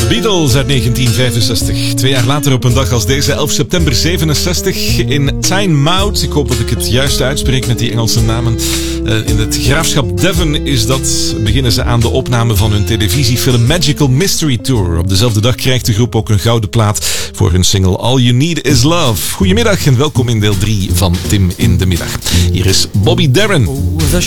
Beatles uit 1965. 2 jaar later op een dag als deze, 11 september 67, in Tynemouth. Ik hoop dat ik het juist uitspreek met die Engelse namen. In het graafschap Devon beginnen ze aan de opname van hun televisiefilm Magical Mystery Tour. Op dezelfde dag krijgt de groep ook een gouden plaat voor hun single All You Need Is Love. Goedemiddag en welkom in deel 3 van Tim in de Middag. Hier is Bobby Darin. Oh, the